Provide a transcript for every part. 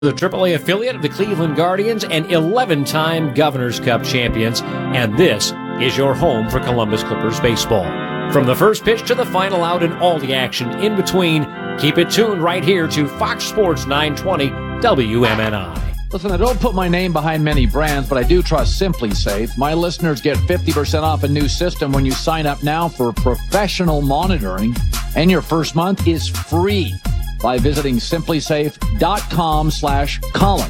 The AAA affiliate of the Cleveland Guardians and 11-time Governor's Cup champions, and this is your home for Columbus Clippers baseball. From the first pitch to the final out and all the action in between, keep it tuned right here to Fox Sports 920 WMNI. Listen, I don't put my name behind many brands, but I do trust Simply Safe. My listeners get 50% off a new system when you sign up now for professional monitoring, and your first month is free by visiting simplysafe.com/Colin.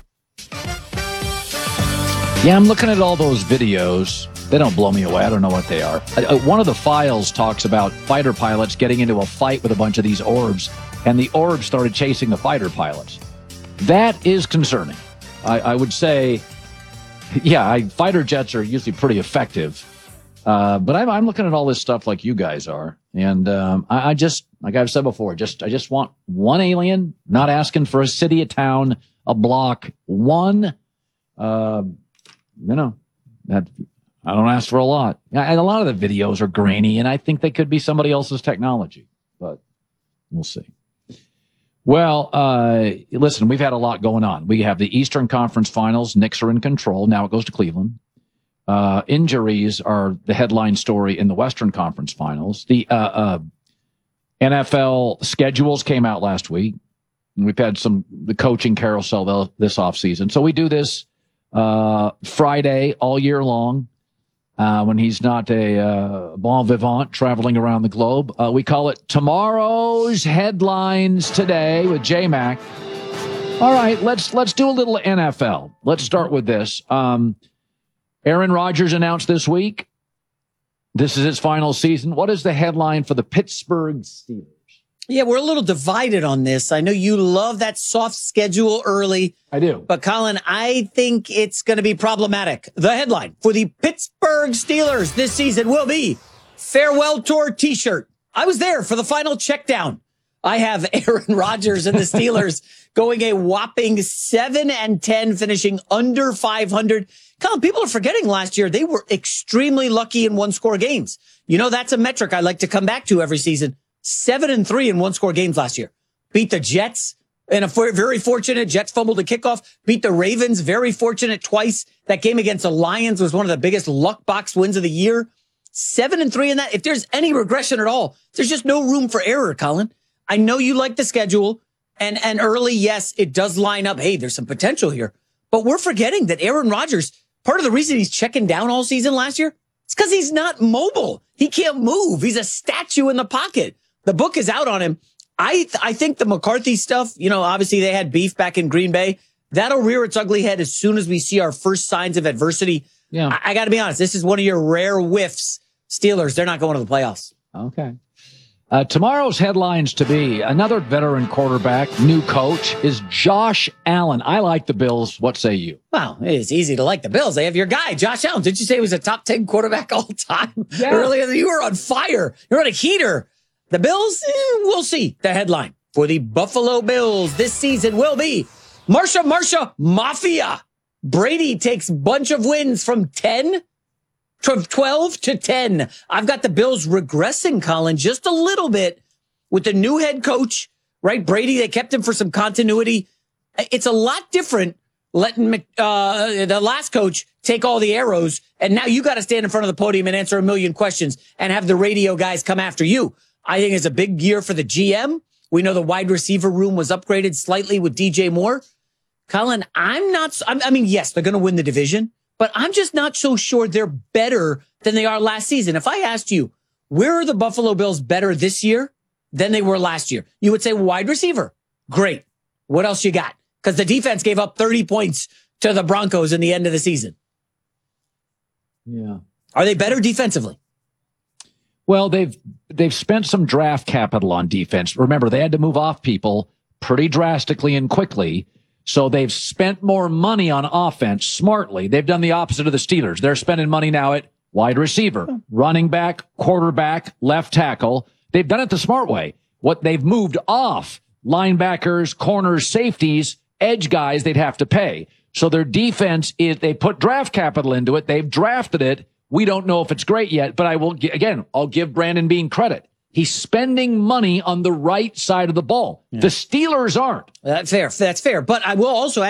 Yeah, I'm looking at all those videos. They don't blow me away. I don't know what they are. One of the files talks about fighter pilots getting into a fight with a bunch of these orbs, and the orbs started chasing the fighter pilots. That is concerning. I would say, yeah, fighter jets are usually pretty effective. But I'm looking at all this stuff like you guys are. And I just, like I've said before, I just want one alien, not asking for a city, a town, a block, one, that I don't ask for a lot. And a lot of the videos are grainy, and I think they could be somebody else's technology, but we'll see. Well, listen, we've had a lot going on. We have the Eastern Conference Finals. Knicks are in control. Now it goes to Cleveland. Injuries are the headline story in the Western Conference Finals. The NFL schedules came out last week. We've had the coaching carousel this offseason. So we do this Friday all year long when he's not a bon vivant traveling around the globe. We call it Tomorrow's Headlines Today with J-Mac. All right, let's do a little NFL. Let's start with this. Aaron Rodgers announced this week this is his final season. What is the headline for the Pittsburgh Steelers? Yeah, we're a little divided on this. I know you love that soft schedule early. I do. But, Colin, I think it's going to be problematic. The headline for the Pittsburgh Steelers this season will be Farewell Tour T-shirt. I was there for the final check down. I have Aaron Rodgers and the Steelers going a whopping 7-10, finishing under 500. Colin, people are forgetting last year they were extremely lucky in one-score games. You know, that's a metric I like to come back to every season. 7-3 in one-score games last year. Beat the Jets, and a very fortunate Jets fumbled a kickoff. Beat the Ravens, very fortunate twice. That game against the Lions was one of the biggest luck box wins of the year. 7-3 in that. If there's any regression at all, there's just no room for error, Colin. I know you like the schedule, and early, yes, it does line up. Hey, there's some potential here. But we're forgetting that Aaron Rodgers, part of the reason he's checking down all season last year, it's because he's not mobile. He can't move. He's a statue in the pocket. The book is out on him. I think the McCarthy stuff, obviously they had beef back in Green Bay. That'll rear its ugly head as soon as we see our first signs of adversity. Yeah. I got to be honest. This is one of your rare whiffs. Steelers, they're not going to the playoffs. Okay. Tomorrow's headlines to be another veteran quarterback, new coach is Josh Allen. I like the Bills. What say you? Well, it's easy to like the Bills. They have your guy, Josh Allen. Did you say he was a top 10 quarterback all time? Yeah. Earlier, you were on fire. You're on a heater. The Bills, we'll see. The headline for the Buffalo Bills this season will be Marsha Mafia. Brady takes bunch of wins from 12 to 10. I've got the Bills regressing, Colin, just a little bit with the new head coach, right? Brady, they kept him for some continuity. It's a lot different letting the last coach take all the arrows, and now you got to stand in front of the podium and answer a million questions and have the radio guys come after you. I think it's a big year for the GM. We know the wide receiver room was upgraded slightly with DJ Moore. Colin, yes, they're going to win the division, but I'm just not so sure they're better than they are last season. If I asked you, where are the Buffalo Bills better this year than they were last year? You would say wide receiver. Great. What else you got? Because the defense gave up 30 points to the Broncos in the end of the season. Yeah. Are they better defensively? Well, they've spent some draft capital on defense. Remember, they had to move off people pretty drastically and quickly. So they've spent more money on offense smartly. They've done the opposite of the Steelers. They're spending money now at wide receiver, running back, quarterback, left tackle. They've done it the smart way. What they've moved off, linebackers, corners, safeties, edge guys they'd have to pay. So their defense is, they put draft capital into it. They've drafted it. We don't know if it's great yet, but I'll give Brandon Beane credit. He's spending money on the right side of the ball. The Steelers aren't. That's fair. But I will also